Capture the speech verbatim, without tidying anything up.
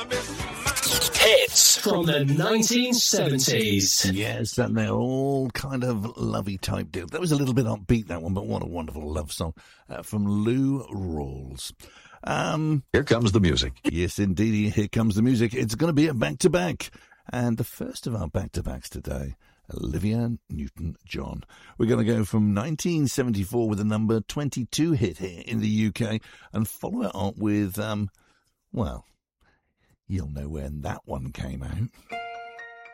Hits from the nineteen seventies. Yes, and they're all kind of lovey type deal. That was a little bit upbeat, that one, but what a wonderful love song uh, from Lou Rawls. Um, Here comes the music. Yes, indeed, here comes the music. It's going to be a back-to-back. And the first of our back-to-backs today, Olivia Newton-John. We're going to go from nineteen seventy-four with a number twenty-two hit here in the U K and follow it up with, um, well, you'll know when that one came out.